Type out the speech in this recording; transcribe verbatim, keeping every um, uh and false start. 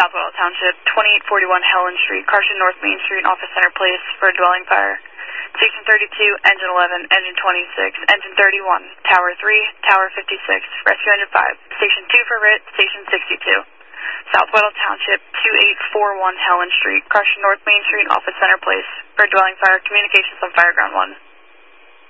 South Weddell Township, twenty-eight forty-one Helen Street, Carson North Main Street, Office Center Place for a dwelling fire. Station thirty-two, Engine eleven, Engine twenty-six, Engine thirty-one, Tower three, Tower fifty-six, Rescue Engine five, Station two for R I T, Station sixty-two. South Weddell Township, twenty-eight forty-one Helen Street, Carson North Main Street, Office Center Place for a dwelling fire. Communications on Fireground one.